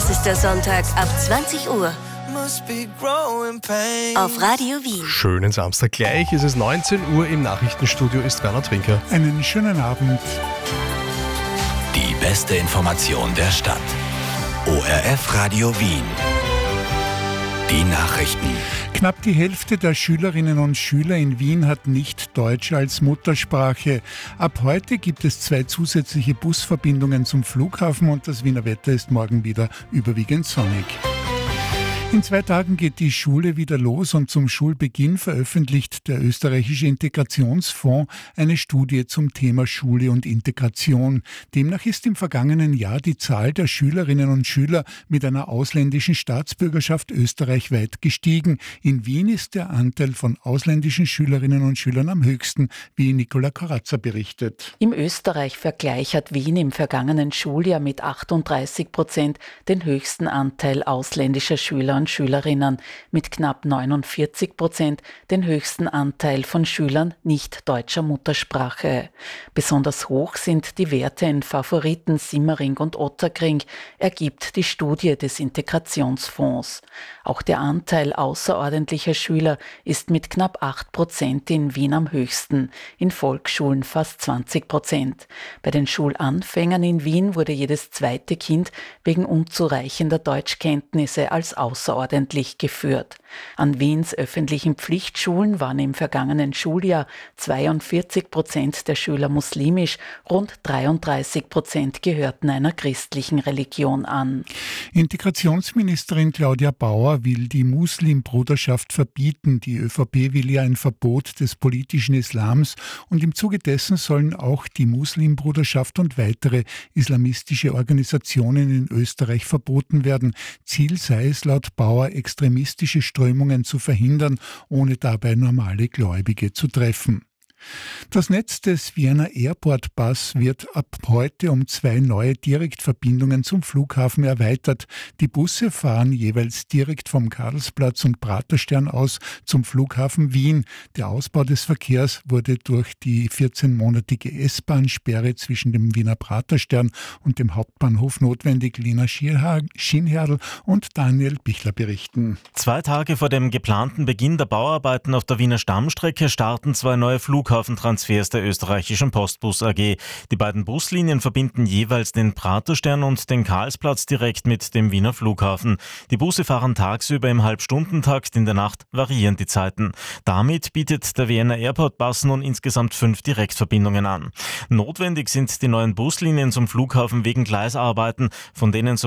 Das ist der Sonntag ab 20 Uhr. Auf Radio Wien. Schönen Samstag gleich. Es ist 19 Uhr. Im Nachrichtenstudio ist Werner Trinker. Einen schönen Abend. Die beste Information der Stadt. ORF Radio Wien. Die Nachrichten. Knapp die Hälfte der Schülerinnen und Schüler in Wien hat nicht Deutsch als Muttersprache. Ab heute gibt es 2 zusätzliche Busverbindungen zum Flughafen und das Wiener Wetter ist morgen wieder überwiegend sonnig. In 2 Tagen geht die Schule wieder los und zum Schulbeginn veröffentlicht der österreichische Integrationsfonds eine Studie zum Thema Schule und Integration. Demnach ist im vergangenen Jahr die Zahl der Schülerinnen und Schüler mit einer ausländischen Staatsbürgerschaft österreichweit gestiegen. In Wien ist der Anteil von ausländischen Schülerinnen und Schülern am höchsten, wie Nicola Corazza berichtet. Im Österreich-Vergleich hat Wien im vergangenen Schuljahr mit 38% den höchsten Anteil ausländischer Schüler und Schülerinnen, mit knapp 49% den höchsten Anteil von Schülern nicht deutscher Muttersprache. Besonders hoch sind die Werte in Favoriten, Simmering und Ottakring, ergibt die Studie des Integrationsfonds. Auch der Anteil außerordentlicher Schüler ist mit knapp 8% in Wien am höchsten, in Volksschulen fast 20%. Bei den Schulanfängern in Wien wurde jedes zweite Kind wegen unzureichender Deutschkenntnisse als außerordentlich geführt. An Wiens öffentlichen Pflichtschulen waren im vergangenen Schuljahr 42% der Schüler muslimisch, rund 33% gehörten einer christlichen Religion an. Integrationsministerin Claudia Bauer will die Muslimbruderschaft verbieten. Die ÖVP will ja ein Verbot des politischen Islams und im Zuge dessen sollen auch die Muslimbruderschaft und weitere islamistische Organisationen in Österreich verboten werden. Ziel sei es laut Bauer, extremistische Strömungen zu verhindern, ohne dabei normale Gläubige zu treffen. Das Netz des Vienna Airport Bus wird ab heute um 2 neue Direktverbindungen zum Flughafen erweitert. Die Busse fahren jeweils direkt vom Karlsplatz und Praterstern aus zum Flughafen Wien. Der Ausbau des Verkehrs wurde durch die 14-monatige S-Bahn-Sperre zwischen dem Wiener Praterstern und dem Hauptbahnhof notwendig. Lena Schienherrl und Daniel Bichler berichten. 2 Tage vor dem geplanten Beginn der Bauarbeiten auf der Wiener Stammstrecke starten 2 neue Flughafentransfers der österreichischen Postbus AG. Die beiden Buslinien verbinden jeweils den Praterstern und den Karlsplatz direkt mit dem Wiener Flughafen. Die Busse fahren tagsüber im Halbstundentakt, in der Nacht variieren die Zeiten. Damit bietet der Vienna Airport Bus nun insgesamt 5 Direktverbindungen an. Notwendig sind die neuen Buslinien zum Flughafen wegen Gleisarbeiten, von denen